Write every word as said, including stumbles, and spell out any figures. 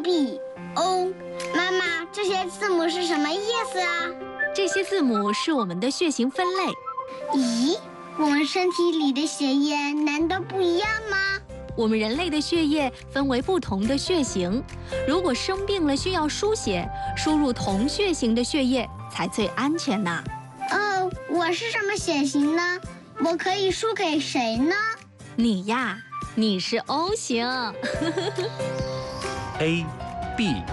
B O。妈妈，这些字母是什么意思啊？ 这些字母是我们的血型分类。 咦，我们身体里的血液难道不一样吗？ 我们人类的血液分为不同的血型，如果生病了需要输血，输入同血型的血液才最安全呢。 哦，我是什么血型呢？我可以输给谁呢？ 你呀，你是 O 型。 A B